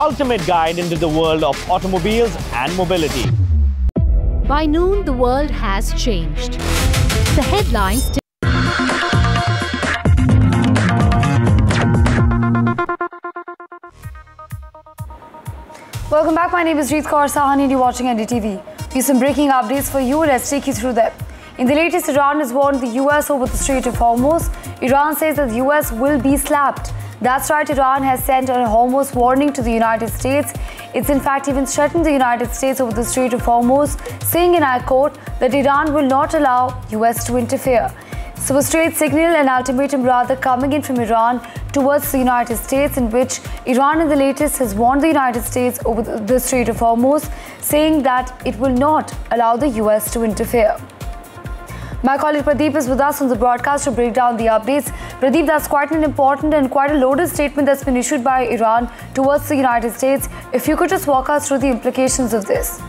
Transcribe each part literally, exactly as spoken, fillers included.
Ultimate guide into the world of automobiles and mobility. By noon, the world has changed. The headlines. Welcome back. My name is Jeet Kaur Sahani and you're watching N D T V. We have some breaking updates for you. Let's take you through them. In the latest, Iran has warned the U S over the Strait of Hormuz. Iran says that the U S will be slapped. That's right, Iran has sent a Hormuz warning to the United States. It's in fact even threatened the United States over the Strait of Hormuz, saying, and I quote, that Iran will not allow U S to interfere. So a straight signal, an ultimatum rather, coming in from Iran towards the United States, in which Iran in the latest has warned the United States over the Strait of Hormuz, saying that it will not allow the U S to interfere. My colleague Pradeep is with us on the broadcast to break down the updates. Pradeep, that's quite an important and quite a loaded statement that's been issued by Iran towards the United States. If you could just walk us through the implications of this.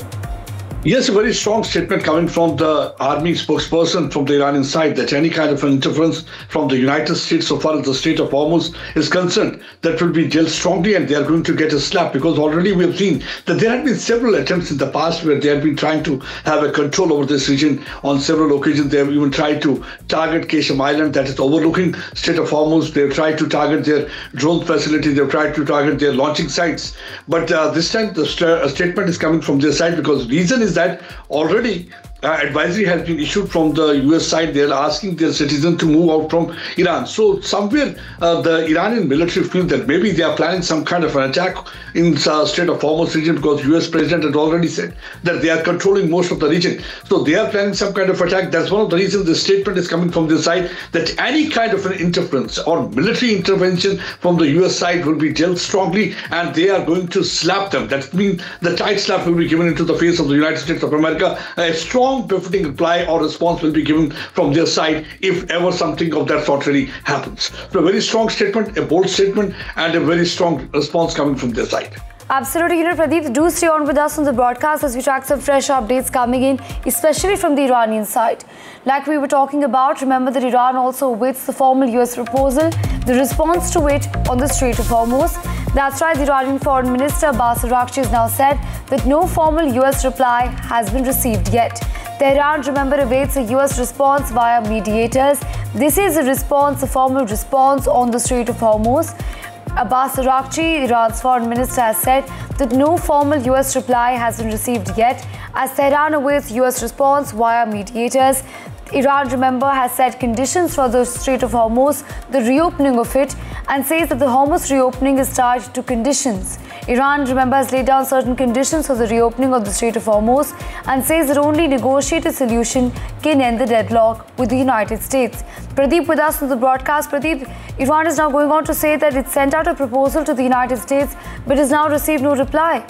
Yes, a very strong statement coming from the army spokesperson from the Iranian side that any kind of interference from the United States so far as the Strait of Hormuz is concerned, that will be dealt strongly and they are going to get a slap, because already we have seen that there have been several attempts in the past where they have been trying to have a control over this region. On several occasions, they have even tried to target Qasem Island, that is overlooking Strait of Hormuz. They have tried to target their drone facility. They have tried to target their launching sites. But uh, this time, the st statement is coming from their side, because reason is that already uh, advisory has been issued from the U S side. They are asking their citizens to move out from Iran. So somewhere uh, the Iranian military feel that maybe they are planning some kind of an attack in the uh, Strait of Hormuz region, because U S president had already said that they are controlling most of the region. So they are planning some kind of attack. That's one of the reasons the statement is coming from this side, that any kind of an interference or military intervention from the U S side will be dealt strongly and they are going to slap them. That means the tight slap will be given into the face of the United States of America. A strong befitting reply or response will be given from their side if ever something of that sort really happens. So a very strong statement, a bold statement, and a very strong response coming from their side. Absolutely. You know, Pradeep, do stay on with us on the broadcast as we track some fresh updates coming in, especially from the Iranian side. Like we were talking about, remember that Iran also awaits the formal U S proposal, the response to it on the Strait of Hormuz. That's right, the Iranian Foreign Minister Abbas Araghchi has now said that no formal U S reply has been received yet. Tehran, remember, awaits a U S response via mediators. This is a response, a formal response on the Strait of Hormuz. Abbas Araghchi, Iran's foreign minister, has said that no formal U S reply has been received yet, as Tehran awaits U S response via mediators. Iran, remember, has set conditions for the Strait of Hormuz, the reopening of it, and says that the Hormuz reopening is tied to conditions. Iran, remember, has laid down certain conditions for the reopening of the Strait of Hormuz and says that only negotiated solution can end the deadlock with the United States. Pradeep with us on the broadcast. Pradeep, Iran is now going on to say that it sent out a proposal to the United States but has now received no reply.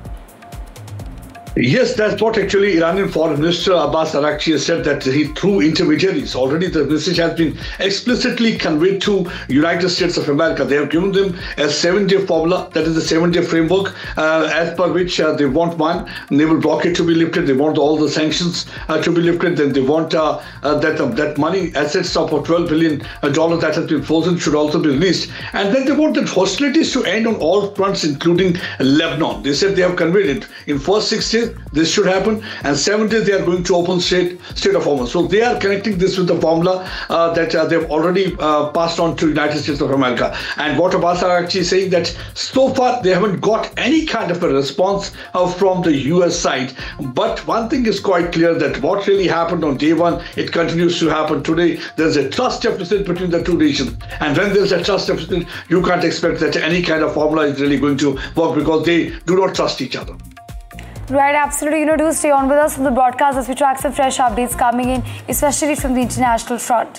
Yes, that's what actually Iranian Foreign Minister Abbas Araghchi has said, that he, through intermediaries, already the message has been explicitly conveyed to United States of America. They have given them a seven-day formula, that is a seven-day framework, uh, as per which uh, they want one, naval blockade to be lifted, they want all the sanctions uh, to be lifted, then they want uh, uh, that uh, that money, assets of twelve billion dollars that has been frozen should also be released. And then they want that hostilities to end on all fronts, including Lebanon. They said they have conveyed it. In first six days, this should happen, and seven days they are going to open Strait, Strait of Hormuz. So they are connecting this with the formula uh, that uh, they've already uh, passed on to United States of America. And what Abbas Araghchi is saying, that so far they haven't got any kind of a response uh, from the U S side. But one thing is quite clear, that what really happened on day one, it continues to happen today. There's a trust deficit between the two nations. And when there's a trust deficit, you can't expect that any kind of formula is really going to work, because they do not trust each other. Right, absolutely. You know, do stay on with us on the broadcast as we track some fresh updates coming in, especially from the international front.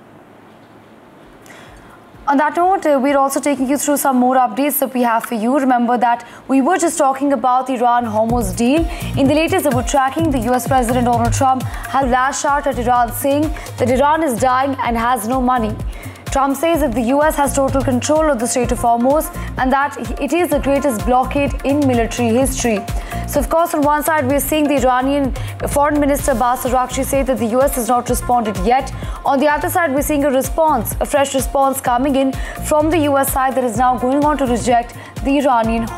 On that note, uh, we're also taking you through some more updates that we have for you. Remember that we were just talking about the Iran-Hormuz deal. In the latest, that we're tracking, the U S President Donald Trump has lashed out at Iran, saying that Iran is dying and has no money. Trump says that the U S has total control of the Strait of Hormuz and that it is the greatest blockade in military history. So, of course, on one side, we're seeing the Iranian Foreign Minister Abbas Araghchi say that the U S has not responded yet. On the other side, we're seeing a response, a fresh response coming in from the U S side that is now going on to reject the Iranian